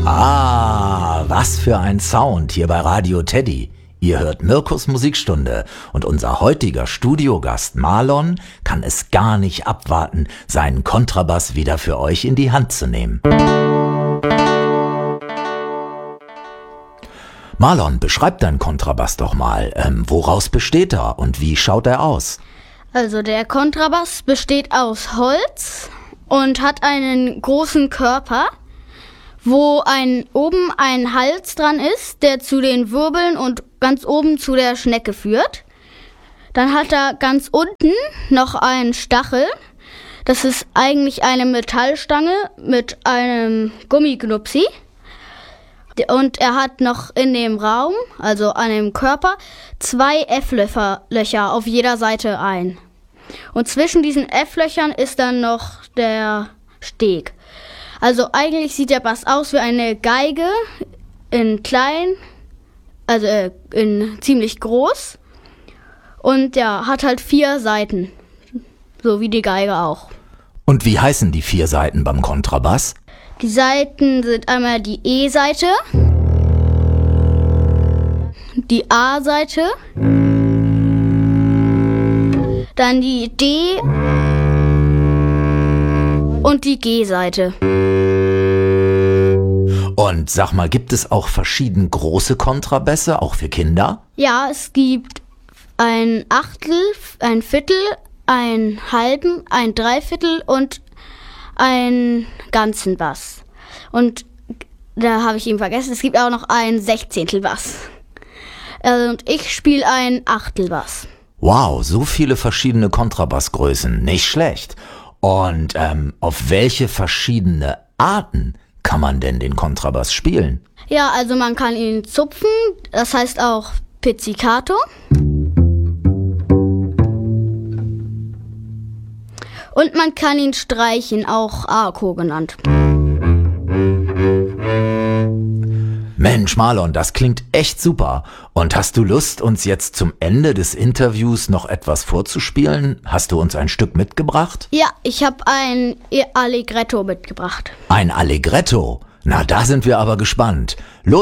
Ah, was für ein Sound hier bei Radio Teddy. Ihr hört Mirkus Musikstunde und unser heutiger Studiogast Marlon kann es gar nicht abwarten, seinen Kontrabass wieder für euch in die Hand zu nehmen. Marlon, beschreib deinen Kontrabass doch mal. Woraus besteht er und wie schaut er aus? Also der Kontrabass besteht aus Holz und hat einen großen Körper, wo oben ein Hals dran ist, der zu den Wirbeln und ganz oben zu der Schnecke führt. Dann hat er ganz unten noch einen Stachel. Das ist eigentlich eine Metallstange mit einem Gummiknupsi. Und er hat noch in dem Raum, also an dem Körper, 2 F-Löcher auf jeder Seite ein. Und zwischen diesen F-Löchern ist dann noch der Steg. Also eigentlich sieht der Bass aus wie eine Geige in klein, also in ziemlich groß. Und ja, hat halt 4 Seiten, so wie die Geige auch. Und wie heißen die 4 Seiten beim Kontrabass? Die Seiten sind einmal die E-Seite, die A-Seite, dann die D- und die G-Seite. Und sag mal, gibt es auch verschieden große Kontrabässe, auch für Kinder? Ja, es gibt ein Achtel, ein Viertel, einen halben, ein Dreiviertel und einen ganzen Bass. Und da habe ich ihn vergessen, es gibt auch noch einen Sechzehntel Bass. Und ich spiele einen Achtelbass. Wow, so viele verschiedene Kontrabassgrößen, nicht schlecht. Und auf welche verschiedene Arten kann man denn den Kontrabass spielen? Ja, also man kann ihn zupfen, das heißt auch Pizzicato. Und man kann ihn streichen, auch Arco genannt. Mensch, Marlon, das klingt echt super. Und hast du Lust, uns jetzt zum Ende des Interviews noch etwas vorzuspielen? Hast du uns ein Stück mitgebracht? Ja, ich habe ein Allegretto mitgebracht. Ein Allegretto? Na, da sind wir aber gespannt. Los